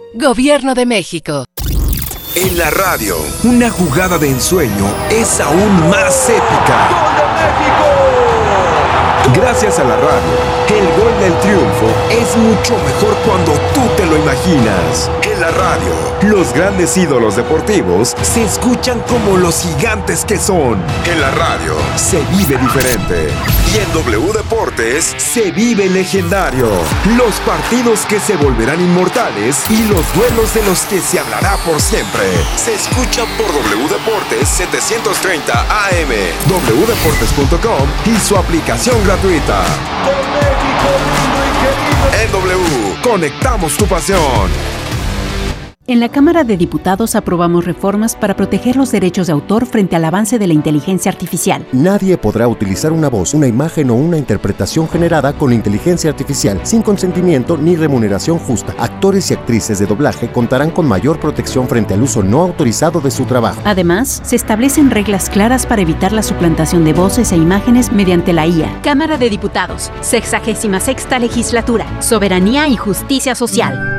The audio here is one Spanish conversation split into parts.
Gobierno de México. En la radio, una jugada de ensueño es aún más épica. ¡Gol de México! Gracias a la radio, el gol del triunfo es mucho mejor cuando tú te lo imaginas. En la radio, los grandes ídolos deportivos se escuchan como los gigantes que son. En la radio, se vive diferente. Y en W Deportes, se vive legendario. Los partidos que se volverán inmortales y los duelos de los que se hablará por siempre. Se escuchan por W Deportes 730 AM, wdeportes.com y su aplicación gratuita. ¡Con México lindo y querido! En W, conectamos tu pasión. En la Cámara de Diputados aprobamos reformas para proteger los derechos de autor frente al avance de la inteligencia artificial. Nadie podrá utilizar una voz, una imagen o una interpretación generada con inteligencia artificial sin consentimiento ni remuneración justa. Actores y actrices de doblaje contarán con mayor protección frente al uso no autorizado de su trabajo. Además, se establecen reglas claras para evitar la suplantación de voces e imágenes mediante la IA. Cámara de Diputados, 66ª Legislatura, Soberanía y Justicia Social.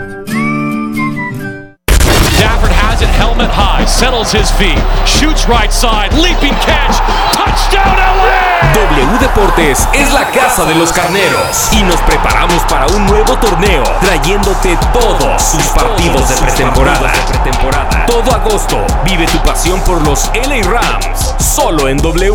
Stafford has it, helmet high, settles his feet, shoots right side, leaping catch, touchdown LA! W Deportes es la casa de los carneros y nos preparamos para un nuevo torneo, trayéndote todos sus partidos de pretemporada. Todo agosto, vive tu pasión por los LA Rams, solo en W.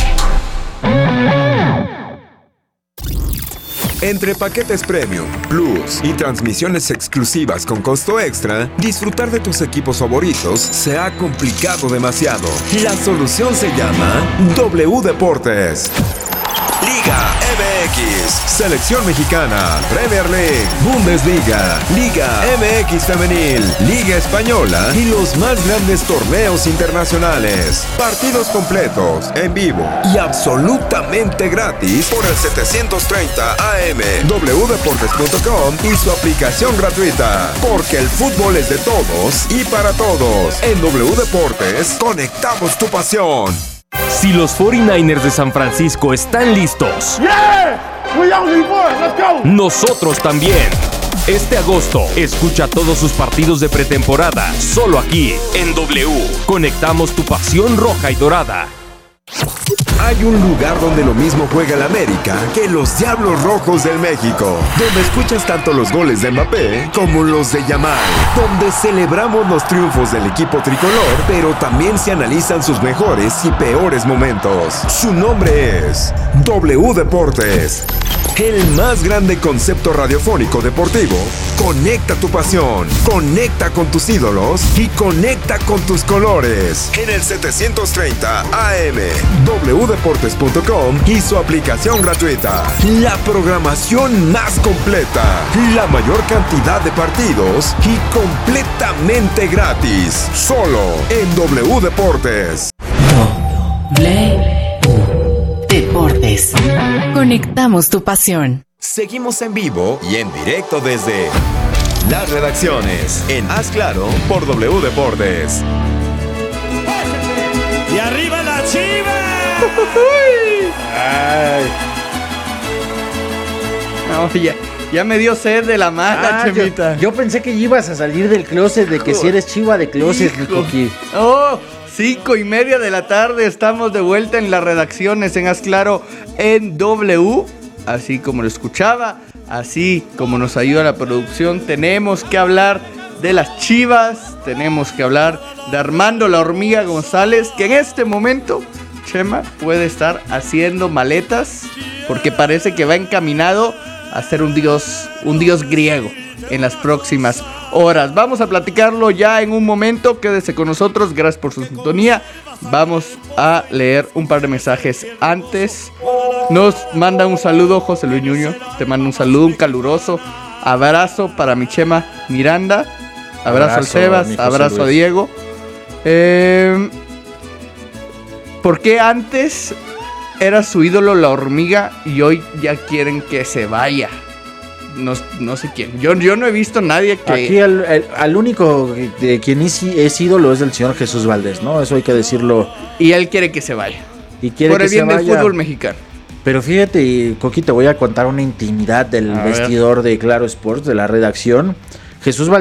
Entre paquetes Premium, Plus y transmisiones exclusivas con costo extra, disfrutar de tus equipos favoritos se ha complicado demasiado. La solución se llama W Deportes. Liga MX, Selección Mexicana, Premier League, Bundesliga, Liga MX Femenil, Liga Española y los más grandes torneos internacionales. Partidos completos, en vivo y absolutamente gratis por el 730 AM, wdeportes.com y su aplicación gratuita. Porque el fútbol es de todos y para todos. En W Deportes, conectamos tu pasión. Si los 49ers de San Francisco están listos, nosotros también. Este agosto, escucha todos sus partidos de pretemporada, solo aquí, en W. Conectamos tu pasión roja y dorada. Hay un lugar donde lo mismo juega el América que los Diablos Rojos del México, donde escuchas tanto los goles de Mbappé como los de Yamal, donde celebramos los triunfos del equipo tricolor, pero también se analizan sus mejores y peores momentos. Su nombre es W Deportes. El más grande concepto radiofónico deportivo. Conecta tu pasión, conecta con tus ídolos y conecta con tus colores. En el 730 AM, wdeportes.com y su aplicación gratuita. La programación más completa, la mayor cantidad de partidos y completamente gratis. Solo en W Deportes. Deportes. Conectamos tu pasión. Seguimos en vivo y en directo desde las redacciones en Haz Claro por W Deportes. ¡Y arriba la Chiva! Ay. No, ya me dio sed de la mala, Chemita. Yo pensé que ibas a salir del closet, de que si eres chiva de closet, mi coqui. Oh, 5:30 de la tarde, estamos de vuelta en las redacciones en Haz Claro en W. Así como lo escuchaba, así como nos ayuda la producción, tenemos que hablar de las Chivas, tenemos que hablar de Armando La Hormiga González, que en este momento, Chema, puede estar haciendo maletas, porque parece que va encaminado a ser un dios griego en las próximas horas. Vamos a platicarlo ya en un momento, quédese con nosotros, gracias por su sintonía. Vamos a leer un par de mensajes antes. Nos manda un saludo José Luis Ñuño, te manda un saludo, un caluroso abrazo para mi Chema Miranda, abrazo al Sebas, abrazo a Diego. ¿Por qué antes era su ídolo La Hormiga y hoy ya quieren que se vaya? No sé quién. Yo no he visto a nadie que... Aquí al único de quien es ídolo es el señor Jesús Valdés, ¿no? Eso hay que decirlo. Y él quiere que se vaya. Y quiere por el que bien se del vaya. fútbol mexicano. Pero fíjate, Coqui, te voy a contar una intimidad del vestidor de Claro Sports, de la redacción. Jesús Valdés